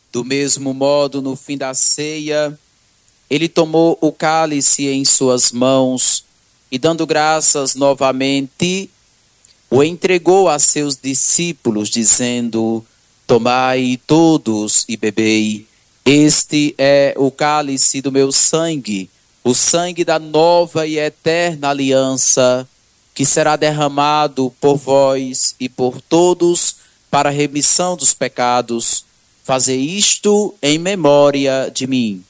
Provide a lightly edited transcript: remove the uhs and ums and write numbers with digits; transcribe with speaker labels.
Speaker 1: Do mesmo modo, no fim da ceia, ele tomou o cálice em suas mãos e, dando graças novamente, o entregou a seus discípulos, dizendo: Tomai todos e bebei. Este é o cálice do meu sangue, o sangue da nova e eterna aliança, que será derramado por vós e por todos para a remissão dos pecados. Fazei isto em memória de mim.